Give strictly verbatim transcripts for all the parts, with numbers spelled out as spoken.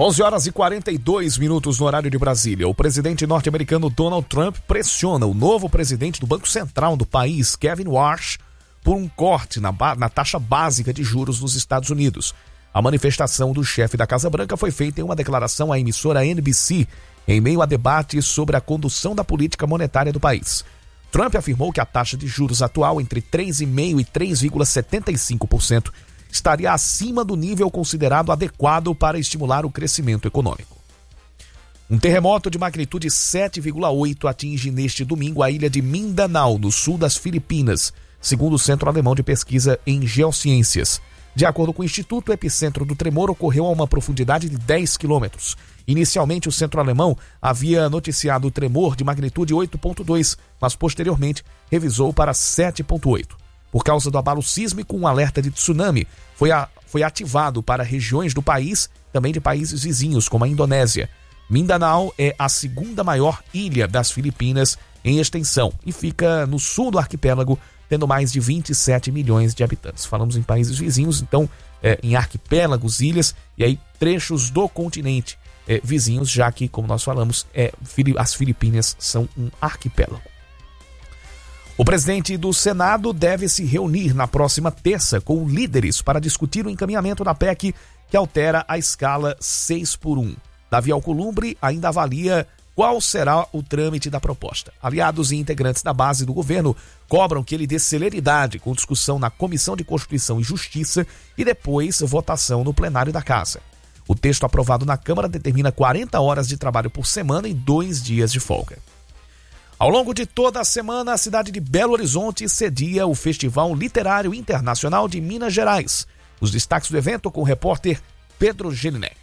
onze horas e quarenta e dois minutos no horário de Brasília. O presidente norte-americano Donald Trump pressiona o novo presidente do Banco Central do país, Kevin Warsh, por um corte na, na taxa básica de juros nos Estados Unidos. A manifestação do chefe da Casa Branca foi feita em uma declaração à emissora N B C, em meio a debates sobre a condução da política monetária do país. Trump afirmou que a taxa de juros atual, entre três vírgula cinco por cento e três vírgula setenta e cinco por cento, estaria acima do nível considerado adequado para estimular o crescimento econômico. Um terremoto de magnitude sete vírgula oito atinge neste domingo a ilha de Mindanao, no sul das Filipinas, segundo o Centro Alemão de Pesquisa em Geociências. De acordo com o Instituto, o epicentro do tremor ocorreu a uma profundidade de dez quilômetros. Inicialmente, o Centro Alemão havia noticiado o tremor de magnitude oito vírgula dois, mas posteriormente revisou para sete vírgula oito. Por causa do abalo sísmico, um alerta de tsunami foi, a, foi ativado para regiões do país, também de países vizinhos, como a Indonésia. Mindanao é a segunda maior ilha das Filipinas em extensão e fica no sul do arquipélago, tendo mais de vinte e sete milhões de habitantes. Falamos em países vizinhos, então é, em arquipélagos, ilhas e aí trechos do continente é, vizinhos, já que, como nós falamos, é, as Filipinas são um arquipélago. O presidente do Senado deve se reunir na próxima terça com líderes para discutir o encaminhamento da P E C que altera a escala seis por um. Davi Alcolumbre ainda avalia qual será o trâmite da proposta. Aliados e integrantes da base do governo cobram que ele dê celeridade com discussão na Comissão de Constituição e Justiça e depois votação no plenário da Casa. O texto aprovado na Câmara determina quarenta horas de trabalho por semana e dois dias de folga. Ao longo de toda a semana, a cidade de Belo Horizonte cedia o Festival Literário Internacional de Minas Gerais. Os destaques do evento com o repórter Pedro Gelinek.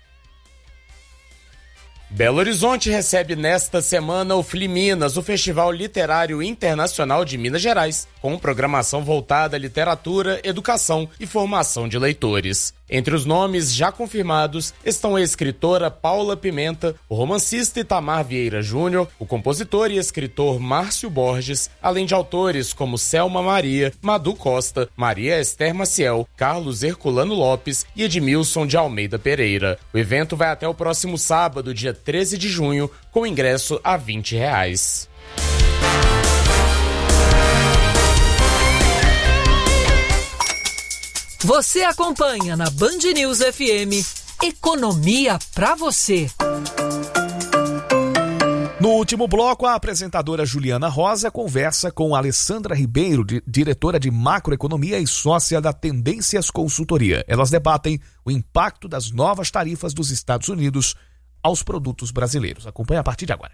Belo Horizonte recebe nesta semana o Fliminas, o Festival Literário Internacional de Minas Gerais, com programação voltada à literatura, educação e formação de leitores. Entre os nomes já confirmados estão a escritora Paula Pimenta, o romancista Itamar Vieira Júnior, o compositor e escritor Márcio Borges, além de autores como Selma Maria, Madu Costa, Maria Esther Maciel, Carlos Herculano Lopes e Edmilson de Almeida Pereira. O evento vai até o próximo sábado, dia treze de junho, com ingresso a vinte reais. Você acompanha na Band News F M Economia pra você. No último bloco, a apresentadora Juliana Rosa conversa com Alessandra Ribeiro, diretora de macroeconomia e sócia da Tendências Consultoria. Elas debatem o impacto das novas tarifas dos Estados Unidos aos produtos brasileiros. Acompanhe a partir de agora.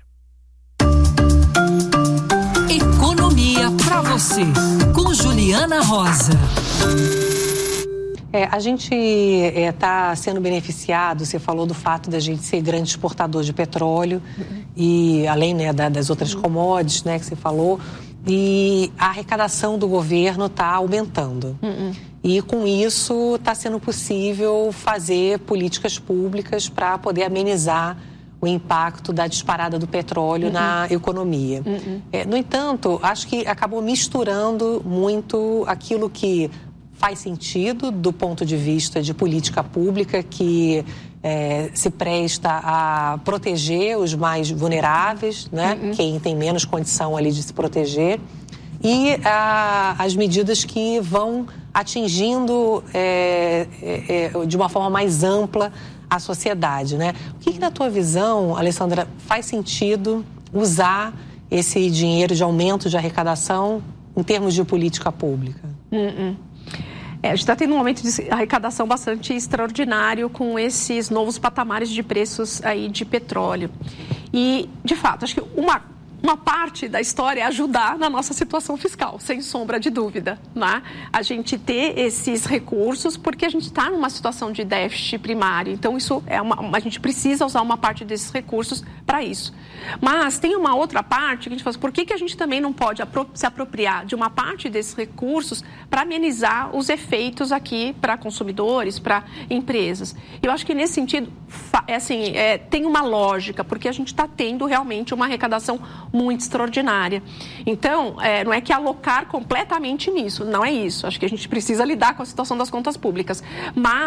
Economia pra você, com Juliana Rosa. É, a gente está é, sendo beneficiado, você falou do fato da gente ser grande exportador de petróleo, uhum. e além, né, da, das outras uhum. commodities, né, que você falou, e a arrecadação do governo está aumentando. Uhum. E com isso está sendo possível fazer políticas públicas para poder amenizar o impacto da disparada do petróleo uhum. na economia. Uhum. É, no entanto, acho que acabou misturando muito aquilo que faz sentido do ponto de vista de política pública, que é, se presta a proteger os mais vulneráveis, né? Uhum. Quem tem menos condição ali de se proteger, e a, as medidas que vão atingindo é, é, é, de uma forma mais ampla a sociedade, né? O que, que na tua visão, Alessandra, faz sentido usar esse dinheiro de aumento de arrecadação em termos de política pública? Uhum. É, a gente está tendo um aumento de arrecadação bastante extraordinário com esses novos patamares de preços aí de petróleo. E, de fato, acho que uma, uma parte da história é ajudar na nossa situação fiscal, sem sombra de dúvida, né? A gente ter esses recursos, porque a gente está numa situação de déficit primário. Então, isso é uma, a gente precisa usar uma parte desses recursos para isso. Mas tem uma outra parte que a gente fala, por que, que a gente também não pode apro- se apropriar de uma parte desses recursos para amenizar os efeitos aqui para consumidores, para empresas? Eu acho que nesse sentido, é assim, é, tem uma lógica, porque a gente está tendo realmente uma arrecadação muito extraordinária. Então, é, não é que alocar completamente nisso, não é isso. Acho que a gente precisa lidar com a situação das contas públicas. Mas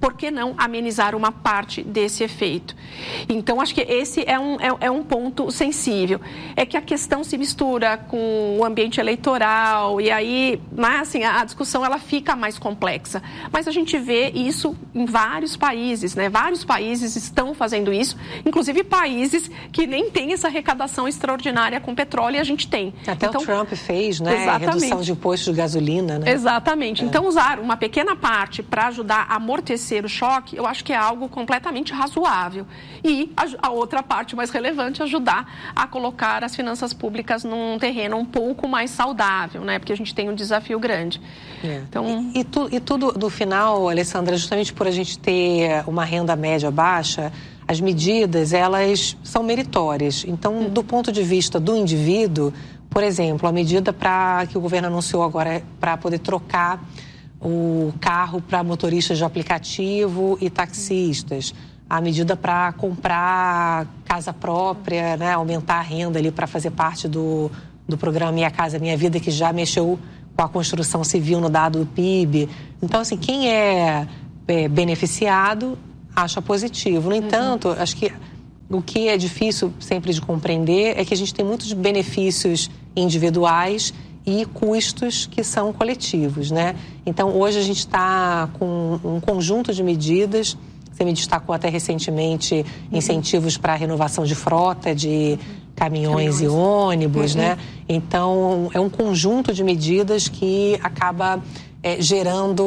por que não amenizar uma parte desse efeito? Então, acho que esse é um, é, é um ponto sensível. É que a questão se mistura com o ambiente eleitoral e aí, né, assim, a discussão ela fica mais complexa. Mas a gente vê isso em vários países, né? Vários países estão fazendo isso, inclusive países que nem têm essa arrecadação extraordinária com petróleo e a gente tem. Até então, o Trump fez, né? Exatamente. Redução de imposto de gasolina, né? Exatamente. É. Então, usar uma pequena parte para ajudar a amortecer o choque, eu acho que é algo completamente razoável. E a, a outra parte mais relevante, ajudar a colocar as finanças públicas num terreno um pouco mais saudável, né? Porque a gente tem um desafio grande. É. Então... E, e, tu, e tudo, no final, Alessandra, justamente por a gente ter uma renda média baixa, as medidas, elas são meritórias. Então, do ponto de vista do indivíduo, por exemplo, a medida para que o governo anunciou agora para poder trocar o carro para motoristas de aplicativo e taxistas, a medida para comprar casa própria, né, aumentar a renda ali para fazer parte do, do programa Minha Casa Minha Vida, que já mexeu com a construção civil no dado do P I B. Então, assim, quem é, é beneficiado acha positivo. No entanto, uhum. acho que o que é difícil sempre de compreender é que a gente tem muitos benefícios individuais e custos que são coletivos, né? Então, hoje a gente está com um conjunto de medidas. Você me destacou até recentemente incentivos para a renovação de frota, de caminhões, caminhões. e ônibus, uhum. né? Então, é um conjunto de medidas que acaba é, gerando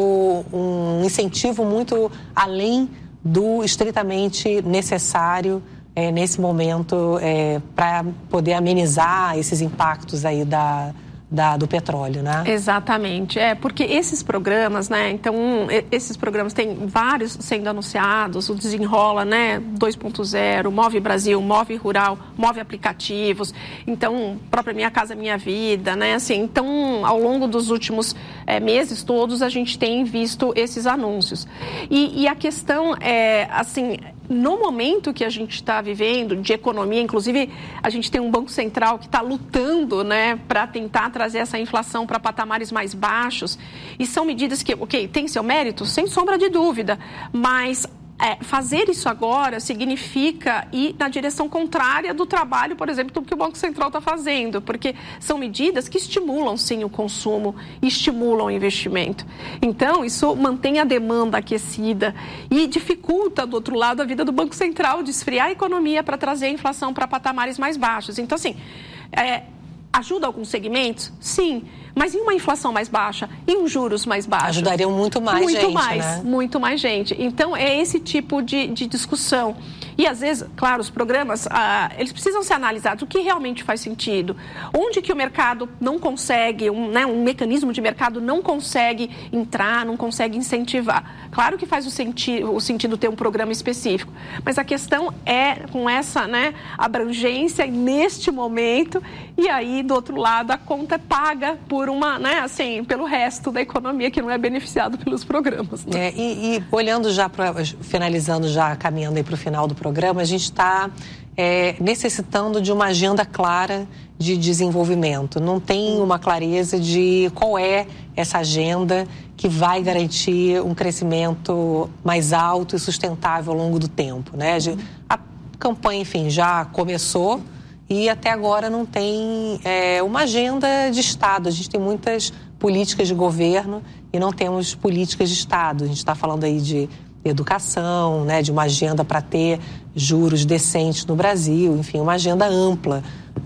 um incentivo muito além do estritamente necessário é, nesse momento é, para poder amenizar esses impactos aí da... Da, do petróleo, né? Exatamente, é, porque esses programas, né, então, esses programas têm vários sendo anunciados, o Desenrola, né, dois ponto zero, Move Brasil, Move Rural, Move Aplicativos, então, própria Minha Casa Minha Vida, né, assim, então, ao longo dos últimos é, meses todos, a gente tem visto esses anúncios. E, e a questão é, assim... No momento que a gente está vivendo de economia, inclusive a gente tem um Banco Central que está lutando, né, para tentar trazer essa inflação para patamares mais baixos. E são medidas que, ok, tem seu mérito, sem sombra de dúvida, mas é, fazer isso agora significa ir na direção contrária do trabalho, por exemplo, do que o Banco Central está fazendo, porque são medidas que estimulam, sim, o consumo e estimulam o investimento. Então, isso mantém a demanda aquecida e dificulta, do outro lado, a vida do Banco Central de esfriar a economia para trazer a inflação para patamares mais baixos. Então, assim, é, ajuda alguns segmentos? Sim. Mas em uma inflação mais baixa, em um juros mais baixos... Ajudariam muito mais muito gente, mais, né? Muito mais gente. Então, é esse tipo de, de discussão. E, às vezes, claro, os programas, ah, eles precisam ser analisados. O que realmente faz sentido? Onde que o mercado não consegue, um, né, um mecanismo de mercado não consegue entrar, não consegue incentivar? Claro que faz o, senti o sentido ter um programa específico. Mas a questão é com essa, né, abrangência neste momento. E aí, do outro lado, a conta é paga por uma, né, assim, pelo resto da economia que não é beneficiado pelos programas. Né? É, e, e olhando já para, finalizando já, caminhando aí para o final do programa, a gente está é, necessitando de uma agenda clara de desenvolvimento. Não tem uma clareza de qual é essa agenda que vai garantir um crescimento mais alto e sustentável ao longo do tempo, né? A campanha, enfim, já começou. E até agora não tem é, uma agenda de Estado. A gente tem muitas políticas de governo e não temos políticas de Estado. A gente está falando aí de educação, né, de uma agenda para ter juros decentes no Brasil, enfim, uma agenda ampla.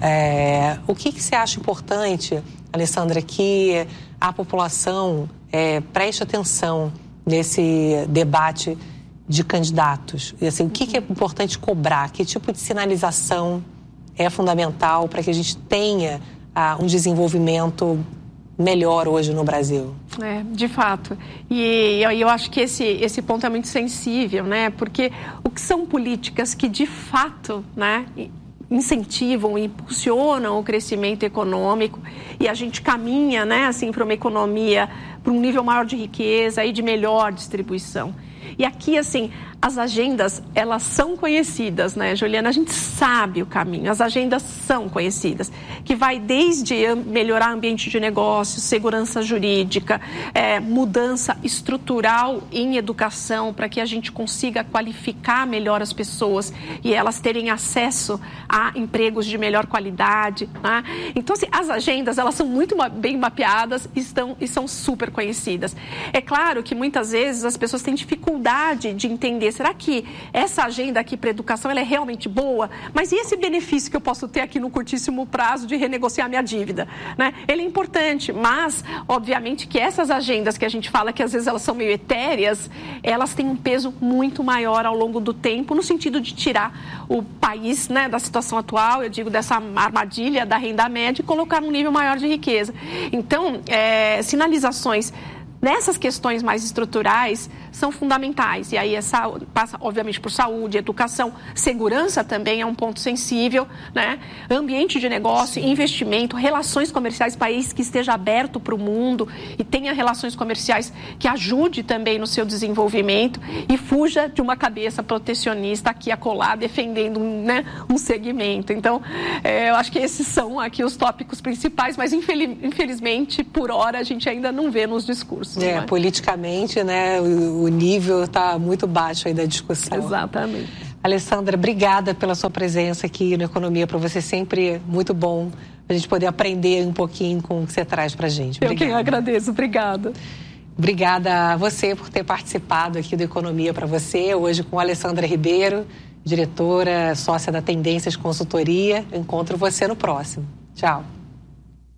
É, o que, que você acha importante, Alessandra, que a população é, preste atenção nesse debate de candidatos? E, assim, o que, que é importante cobrar? Que tipo de sinalização é fundamental para que a gente tenha ah, um desenvolvimento melhor hoje no Brasil? É, de fato. E eu, eu acho que esse, esse ponto é muito sensível, né? Porque o que são políticas que, de fato, né, incentivam e impulsionam o crescimento econômico e a gente caminha, né, assim, para uma economia, para um nível maior de riqueza e de melhor distribuição. E aqui, assim, as agendas, elas são conhecidas, né, Juliana? A gente sabe o caminho, as agendas são conhecidas, que vai desde melhorar ambiente de negócio, segurança jurídica, é, mudança estrutural em educação, para que a gente consiga qualificar melhor as pessoas e elas terem acesso a empregos de melhor qualidade, né? Então, assim, as agendas, elas são muito bem mapeadas e, estão, e são super conhecidas. É claro que muitas vezes as pessoas têm dificuldade de entender, será que essa agenda aqui para a educação ela é realmente boa? Mas e esse benefício que eu posso ter aqui no curtíssimo prazo de renegociar minha dívida, né? Ele é importante, mas obviamente que essas agendas que a gente fala que às vezes elas são meio etéreas, elas têm um peso muito maior ao longo do tempo, no sentido de tirar o país, né, da situação atual, eu digo dessa armadilha da renda média e colocar num nível maior de riqueza. Então, é, sinalizações nessas questões mais estruturais são fundamentais. E aí essa passa, obviamente, por saúde, educação, segurança também é um ponto sensível, né? Ambiente de negócio, Sim. investimento, relações comerciais, país que esteja aberto para o mundo e tenha relações comerciais que ajude também no seu desenvolvimento e fuja de uma cabeça protecionista aqui acolá, defendendo, né, um segmento. Então, é, eu acho que esses são aqui os tópicos principais, mas infeliz, infelizmente, por hora, a gente ainda não vê nos discursos. É, é? Politicamente, né, o, o nível está muito baixo aí da discussão. Exatamente. Alessandra, obrigada pela sua presença aqui no Economia, para você sempre muito bom a gente poder aprender um pouquinho com o que você traz para a gente. Obrigada. Eu quem agradeço, obrigada. Obrigada a você por ter participado aqui do Economia para você, hoje com a Alessandra Ribeiro, diretora, sócia da Tendências Consultoria. Eu encontro você no próximo. Tchau.